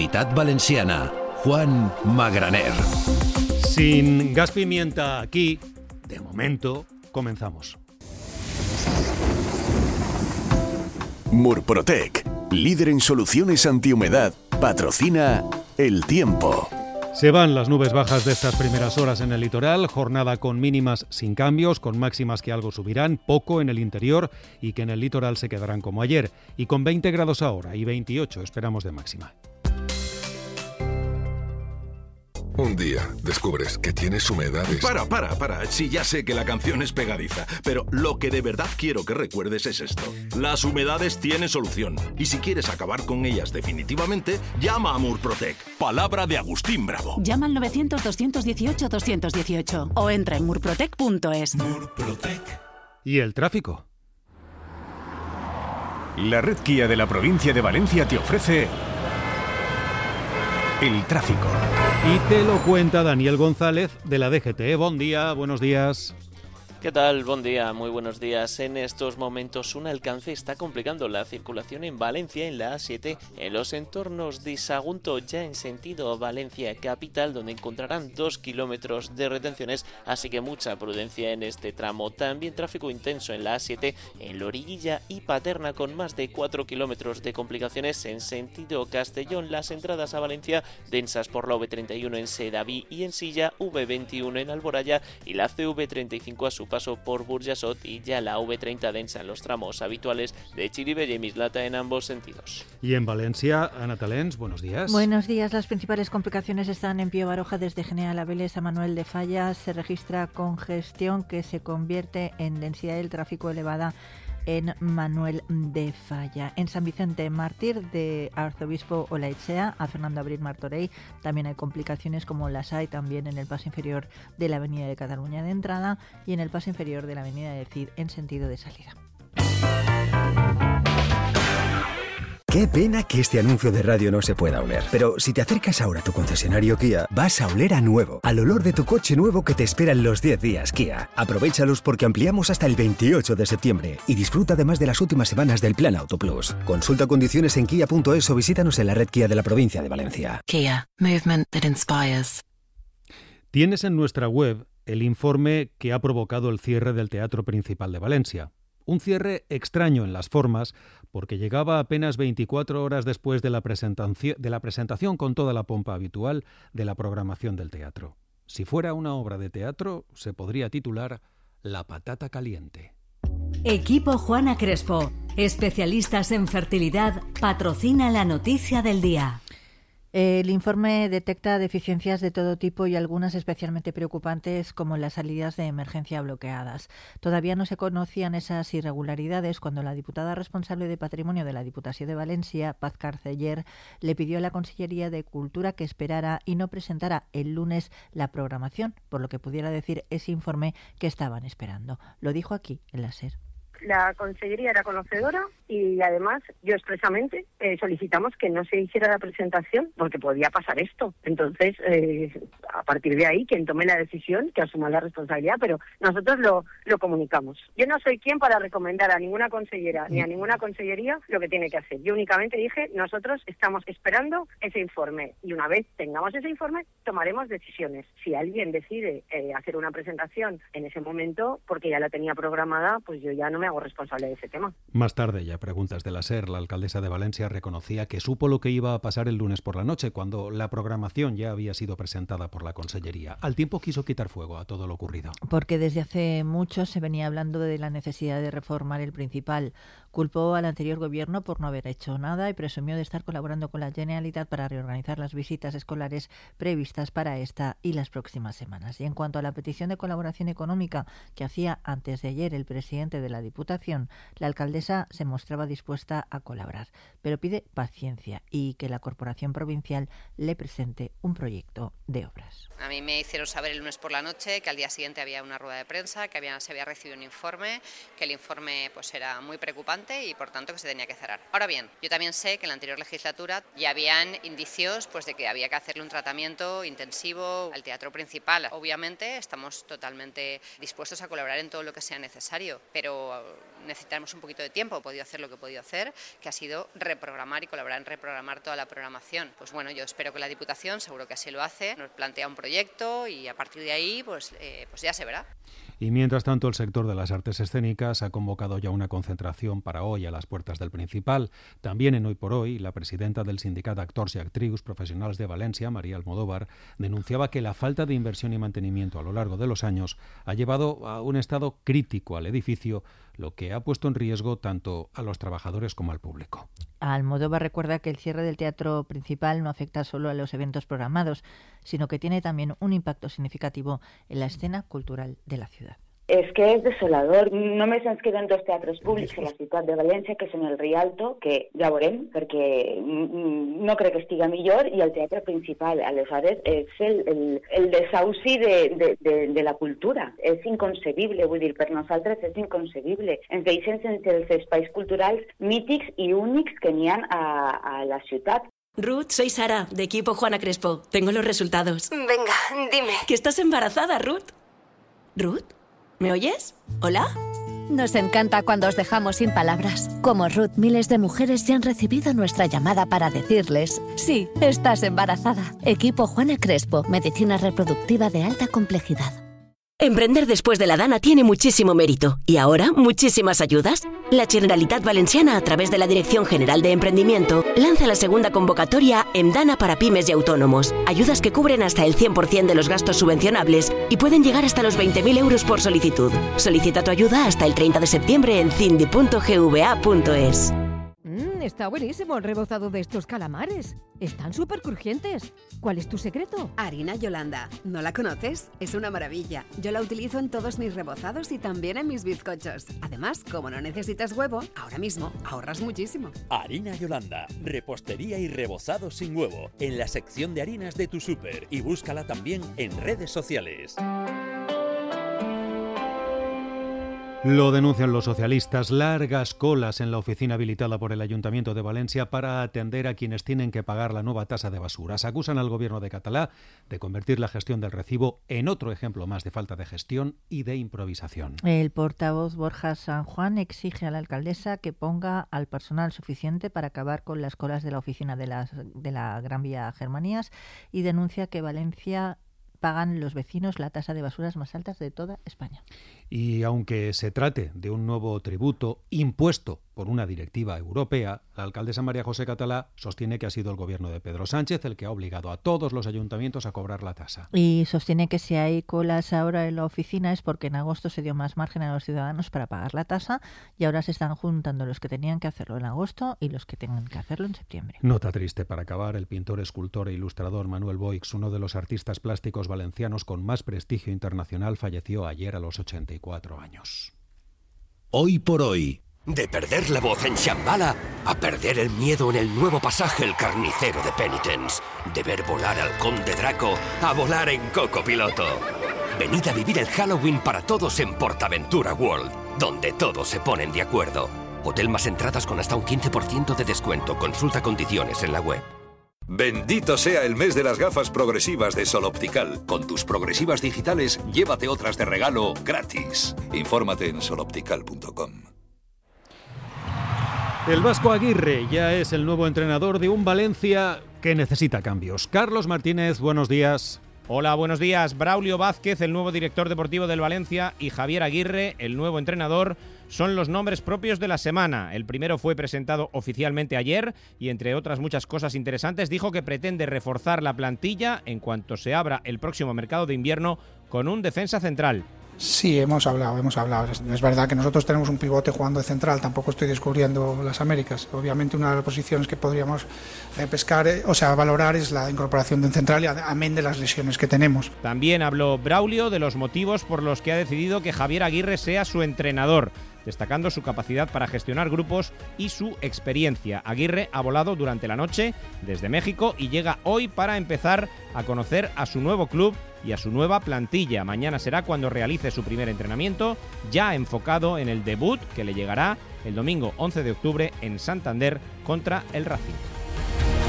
Comunitat Valenciana, Juan Magraner. Sin gas pimienta aquí, de momento, comenzamos. Murprotec, líder en soluciones antihumedad, patrocina El Tiempo. Se van las nubes bajas de estas primeras horas en el litoral, jornada con mínimas sin cambios, con máximas que algo subirán, poco en el interior y que en el litoral se quedarán como ayer, y con 20 grados ahora y 28 esperamos de máxima. Un día descubres que tienes humedades. Para. Sí, ya sé que la canción es pegadiza, pero lo que de verdad quiero que recuerdes es esto. Las humedades tienen solución. Y si quieres acabar con ellas definitivamente, llama a Murprotec. Palabra de Agustín Bravo. Llama al 900-218-218 o entra en murprotec.es. Murprotec. ¿Y el tráfico? La red Kia de la provincia de Valencia te ofrece el tráfico. Y te lo cuenta Daniel González de la DGT. Buen día, buenos días. ¿Qué tal? Buen día, muy buenos días. En estos momentos un alcance está complicando la circulación en Valencia en la A7, en los entornos de Sagunto, ya en sentido Valencia capital, donde encontrarán 2 kilómetros de retenciones, así que mucha prudencia en este tramo. También tráfico intenso en la A7, en Loriguilla y Paterna, con más de 4 kilómetros de complicaciones en sentido Castellón. Las entradas a Valencia densas por la V31 en Sedaví y en Silla, V21 en Alboraya y la CV35 a su paso por Burjasot, y ya la V30 densa en los tramos habituales de Chirivella y Mislata en ambos sentidos. Y en Valencia, Ana Talens, buenos días. Buenos días. Las principales complicaciones están en Pío Baroja desde General Abeles a Manuel de Falla. Se registra congestión que se convierte en densidad del tráfico elevada en Manuel de Falla. En San Vicente Mártir de Arzobispo Olaechea a Fernando Abril Martorell también hay complicaciones, como las hay también en el paso inferior de la Avenida de Cataluña de entrada y en el paso inferior de la Avenida de Cid en sentido de salida. Qué pena que este anuncio de radio no se pueda oler. Pero si te acercas ahora a tu concesionario Kia, vas a oler a nuevo, al olor de tu coche nuevo que te espera en los 10 días Kia. Aprovéchalos porque ampliamos hasta el 28 de septiembre y disfruta además de las últimas semanas del Plan Auto Plus. Consulta condiciones en kia.es o visítanos en la red Kia de la provincia de Valencia. Kia, movement that inspires. Tienes en nuestra web el informe que ha provocado el cierre del Teatro Principal de Valencia. Un cierre extraño en las formas, porque llegaba apenas 24 horas después de la presentación con toda la pompa habitual de la programación del teatro. Si fuera una obra de teatro, se podría titular La patata caliente. Equipo Juana Crespo, especialistas en fertilidad, patrocina la noticia del día. El informe detecta deficiencias de todo tipo y algunas especialmente preocupantes, como las salidas de emergencia bloqueadas. Todavía no se conocían esas irregularidades cuando la diputada responsable de Patrimonio de la Diputación de Valencia, Paz Carceller, le pidió a la Consellería de Cultura que esperara y no presentara el lunes la programación, por lo que pudiera decir ese informe que estaban esperando. Lo dijo aquí, en la SER. La Consellería era conocedora y además yo expresamente solicitamos que no se hiciera la presentación porque podía pasar esto. Entonces, a partir de ahí, quien tome la decisión, que asuma la responsabilidad, pero nosotros lo comunicamos. Yo no soy quien para recomendar a ninguna consellera ni a ninguna consellería lo que tiene que hacer. Yo únicamente dije, nosotros estamos esperando ese informe y una vez tengamos ese informe, tomaremos decisiones. Si alguien decide hacer una presentación en ese momento, porque ya la tenía programada, pues yo ya no me hago responsable de ese tema. Más tarde, ya preguntas de la SER, la alcaldesa de Valencia reconocía que supo lo que iba a pasar el lunes por la noche, cuando la programación ya había sido presentada por la Consellería. Al tiempo quiso quitar fuego a todo lo ocurrido. Porque desde hace mucho se venía hablando de la necesidad de reformar el Principal. Culpó al anterior gobierno por no haber hecho nada y presumió de estar colaborando con la Generalitat para reorganizar las visitas escolares previstas para esta y las próximas semanas. Y en cuanto a la petición de colaboración económica que hacía antes de ayer el presidente de la Diputación, la alcaldesa se mostraba dispuesta a colaborar, pero pide paciencia y que la Corporación Provincial le presente un proyecto de obras. A mí me hicieron saber el lunes por la noche que al día siguiente había una rueda de prensa, que se había recibido un informe, que el informe pues era muy preocupante importante y por tanto que se tenía que cerrar. Ahora bien, yo también sé que en la anterior legislatura ya habían indicios pues de que había que hacerle un tratamiento intensivo al teatro principal. Obviamente estamos totalmente dispuestos a colaborar en todo lo que sea necesario, pero necesitamos un poquito de tiempo. He podido hacer lo que he podido hacer, que ha sido reprogramar y colaborar en reprogramar toda la programación. Pues bueno, yo espero que la Diputación, seguro que así lo hace, nos plantea un proyecto y a partir de ahí pues ya se verá. Y mientras tanto, el sector de las artes escénicas ha convocado ya una concentración para hoy a las puertas del Principal. También en Hoy por Hoy, la presidenta del Sindicat d'Actors i Actrius Professionals de Valencia, María Almodóvar, denunciaba que la falta de inversión y mantenimiento a lo largo de los años ha llevado a un estado crítico al edificio, lo que ha puesto en riesgo tanto a los trabajadores como al público. Almodóvar recuerda que el cierre del Teatro Principal no afecta solo a los eventos programados, sino que tiene también un impacto significativo en la escena cultural de la ciudad. És que és desolador. Només ens queden 2 teatres públics a la ciutat de València, que són el Rialto, que ja veurem, perquè no crec que estiga millor, i el Teatre Principal. Aleshores, és el desahuci de la cultura. És inconcebible, vull dir, per nosaltres és inconcebible. Ens deixen sense els espais culturals mítics i únics que n'hi ha a la ciutat. Ruth, soy Sara, de equipo Juana Crespo. Tengo los resultados. Venga, dime. Que estás embarazada, Ruth. ¿Ruth? ¿Me oyes? ¿Hola? Nos encanta cuando os dejamos sin palabras. Como Ruth, miles de mujeres ya han recibido nuestra llamada para decirles: sí, estás embarazada. Equipo Juana Crespo, medicina reproductiva de alta complejidad. Emprender después de la Dana tiene muchísimo mérito. ¿Y ahora muchísimas ayudas? La Generalitat Valenciana, a través de la Dirección General de Emprendimiento, lanza la segunda convocatoria Emdana para pymes y autónomos. Ayudas que cubren hasta el 100% de los gastos subvencionables y pueden llegar hasta los 20.000 euros por solicitud. Solicita tu ayuda hasta el 30 de septiembre en cindi.gva.es. Está buenísimo el rebozado de estos calamares. Están súper crujientes. ¿Cuál es tu secreto? Harina Yolanda. ¿No la conoces? Es una maravilla. Yo la utilizo en todos mis rebozados y también en mis bizcochos. Además, como no necesitas huevo, ahora mismo ahorras muchísimo. Harina Yolanda. Repostería y rebozado sin huevo. En la sección de harinas de tu súper. Y búscala también en redes sociales. Lo denuncian los socialistas, largas colas en la oficina habilitada por el Ayuntamiento de Valencia para atender a quienes tienen que pagar la nueva tasa de basuras. Acusan al gobierno de Catalá de convertir la gestión del recibo en otro ejemplo más de falta de gestión y de improvisación. El portavoz Borja San Juan exige a la alcaldesa que ponga al personal suficiente para acabar con las colas de la oficina de la Gran Vía Germanías y denuncia que Valencia pagan los vecinos la tasa de basuras más altas de toda España. Y aunque se trate de un nuevo tributo impuesto por una directiva europea, la alcaldesa María José Catalá sostiene que ha sido el gobierno de Pedro Sánchez el que ha obligado a todos los ayuntamientos a cobrar la tasa. Y sostiene que si hay colas ahora en la oficina es porque en agosto se dio más margen a los ciudadanos para pagar la tasa y ahora se están juntando los que tenían que hacerlo en agosto y los que tengan que hacerlo en septiembre. Nota triste para acabar: el pintor, escultor e ilustrador Manuel Boix, uno de los artistas plásticos valencianos con más prestigio internacional, falleció ayer a los 84 años. Hoy por hoy. De perder la voz en Shambhala a perder el miedo en el nuevo pasaje El Carnicero de Penitence. De ver volar al Conde Draco a volar en Coco Piloto. Venid a vivir el Halloween para todos en Portaventura World, donde todos se ponen de acuerdo. Hotel más entradas con hasta un 15% de descuento. Consulta condiciones en la web. Bendito sea el mes de las gafas progresivas de Sol Optical. Con tus progresivas digitales, llévate otras de regalo gratis. Infórmate en soloptical.com. El Vasco Aguirre ya es el nuevo entrenador de un Valencia que necesita cambios. Carlos Martínez, buenos días. Hola, buenos días. Braulio Vázquez, el nuevo director deportivo del Valencia, y Javier Aguirre, el nuevo entrenador, son los nombres propios de la semana. El primero fue presentado oficialmente ayer y, entre otras muchas cosas interesantes, dijo que pretende reforzar la plantilla en cuanto se abra el próximo mercado de invierno con un defensa central. Sí, hemos hablado. Es verdad que nosotros tenemos un pivote jugando de central, tampoco estoy descubriendo las Américas. Obviamente una de las posiciones que podríamos valorar es la incorporación de un central, amén de las lesiones que tenemos. También habló Braulio de los motivos por los que ha decidido que Javier Aguirre sea su entrenador. destacando su capacidad para gestionar grupos y su experiencia. Aguirre ha volado durante la noche desde México y llega hoy para empezar a conocer a su nuevo club y a su nueva plantilla. Mañana será cuando realice su primer entrenamiento, ya enfocado en el debut que le llegará el domingo 11 de octubre en Santander contra el Racing.